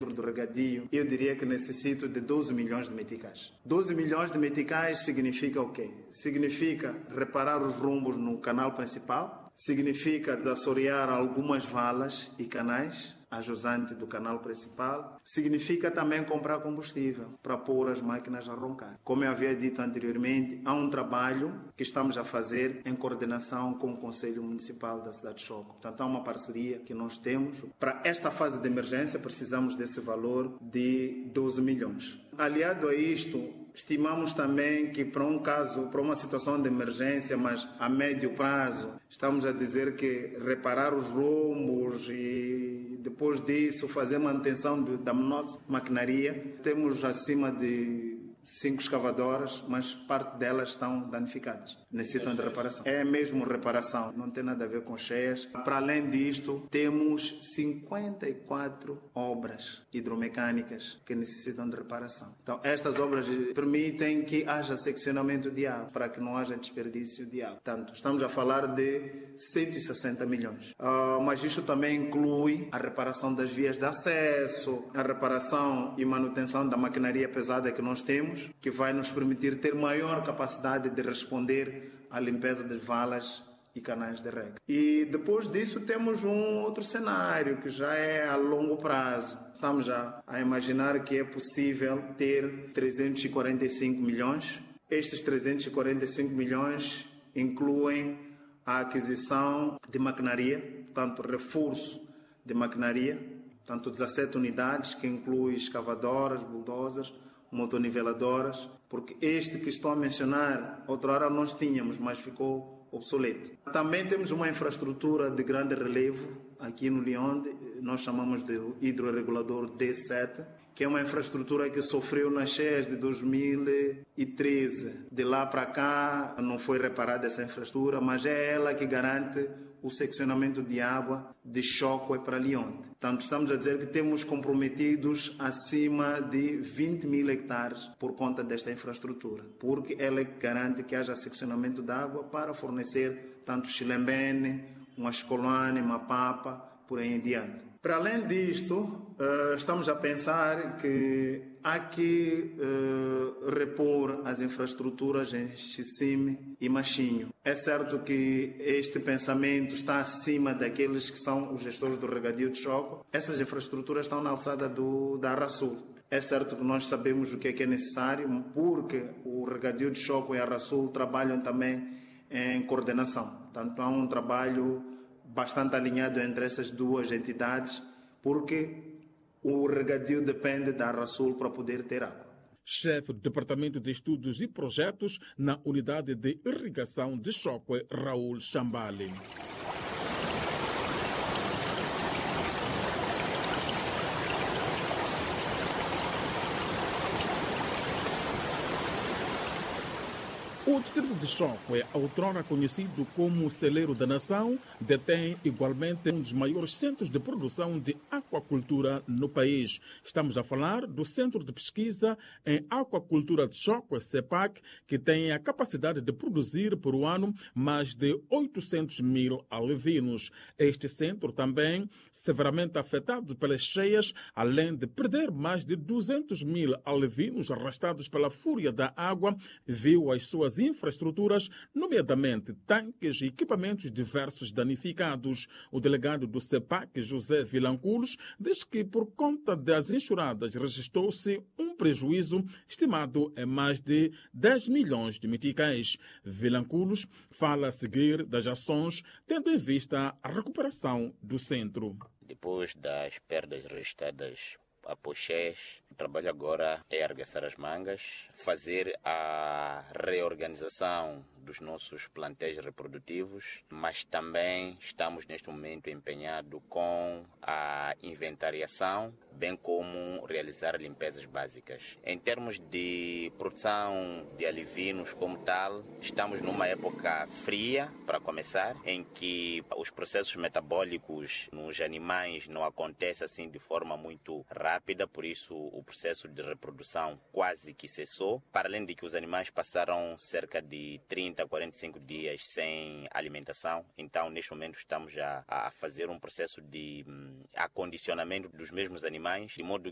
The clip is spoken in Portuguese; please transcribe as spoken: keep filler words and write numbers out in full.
do regadio, eu diria que necessito de doze milhões de meticais. doze milhões de meticais significa o quê? Significa reparar os rombos no canal principal, significa desassorear algumas valas e canais a jusante do canal principal, significa também comprar combustível para pôr as máquinas a roncar. Como eu havia dito anteriormente, há um trabalho que estamos a fazer em coordenação com o Conselho Municipal da cidade de Choco. Portanto, há uma parceria que nós temos. Para esta fase de emergência, precisamos desse valor de doze milhões. Aliado a isto, estimamos também que para um caso, para uma situação de emergência, mas a médio prazo, estamos a dizer que reparar os rombos e depois disso fazer manutenção da nossa maquinaria, temos acima de cinco escavadoras, mas parte delas estão danificadas. Necessitam de reparação. É mesmo reparação, não tem nada a ver com cheias. Para além disto, temos cinquenta e quatro obras hidromecânicas que necessitam de reparação. Então, estas obras permitem que haja seccionamento de água, para que não haja desperdício de água. Portanto, estamos a falar de cento e sessenta milhões. Uh, mas isto também inclui a reparação das vias de acesso, a reparação e manutenção da maquinaria pesada que nós temos, que vai nos permitir ter maior capacidade de responder à limpeza das valas e canais de rega. E depois disso temos um outro cenário que já é a longo prazo. Estamos já a imaginar que é possível ter trezentos e quarenta e cinco milhões. Estes trezentos e quarenta e cinco milhões incluem a aquisição de maquinaria, portanto, reforço de maquinaria, portanto, dezassete unidades, que inclui escavadoras, bulldozers, motoniveladoras, porque este que estou a mencionar, outra hora nós tínhamos, mas ficou obsoleto. Também temos uma infraestrutura de grande relevo aqui no Leonde, nós chamamos de hidroregulador D sete, que é uma infraestrutura que sofreu nas cheias de dois mil e treze. De lá para cá não foi reparada essa infraestrutura, mas é ela que garante o seccionamento de água de Choco para Leonde. Portanto, estamos a dizer que temos comprometidos acima de vinte mil hectares por conta desta infraestrutura, porque ela garante que haja seccionamento de água para fornecer tanto Xilembene, Huascolane, Mapapa, por aí em diante. Para além disto, estamos a pensar que há que repor as infraestruturas em Xicime e Machinho. É certo que este pensamento está acima daqueles que são os gestores do regadio de Choco. Essas infraestruturas estão na alçada do, da Arrasul. É certo que nós sabemos o que é, que é necessário, porque o regadio de Choco e a Arrasul trabalham também em coordenação. Portanto, há um trabalho bastante alinhado entre essas duas entidades, porque o regadio depende da Arrasul para poder ter água. Chefe do Departamento de Estudos e Projetos na Unidade de Irrigação de Choco, Raul Chambali. O distrito de Choco, outrora conhecido como celeiro da nação, detém igualmente um dos maiores centros de produção de aquacultura no país. Estamos a falar do Centro de Pesquisa em Aquacultura de Choco, CEPAC, que tem a capacidade de produzir por ano mais de oitocentos mil alevinos. Este centro também, severamente afetado pelas cheias, além de perder mais de duzentos mil alevinos arrastados pela fúria da água, viu as suas infraestruturas, nomeadamente tanques e equipamentos diversos danificados. O delegado do CEPAC, José Vilanculos, diz que por conta das enxurradas registrou-se um prejuízo estimado em mais de dez milhões de meticais. Vilanculos fala a seguir das ações, tendo em vista a recuperação do centro. Depois das perdas registradas após cheias, o trabalho agora é arregaçar as mangas, fazer a reorganização dos nossos plantéis reprodutivos, mas também estamos neste momento empenhados com a inventariação, bem como realizar limpezas básicas. Em termos de produção de alevinos como tal, estamos numa época fria, para começar, em que os processos metabólicos nos animais não acontecem assim de forma muito rápida, por isso o processo de reprodução quase que cessou, para além de que os animais passaram cerca de trinta a quarenta e cinco dias sem alimentação. Então, neste momento, estamos já a fazer um processo de hum, acondicionamento dos mesmos animais, de modo